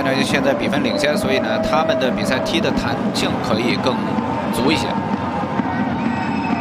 呢现在比分领先，所以呢他们的比赛踢的弹性可以更足一些。